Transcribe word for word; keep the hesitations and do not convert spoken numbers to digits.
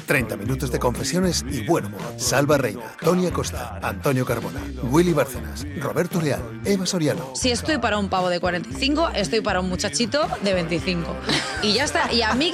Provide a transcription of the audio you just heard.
treinta minutos de confesiones y buen humor. Salva Reina, Tony Acosta, Antonio Carbona, Willy Bárcenas, Roberto Leal, Eva Soriano. Si estoy para un pavo de cuarenta y cinco, estoy para un muchachito de veinticinco. Y ya está. Y a mí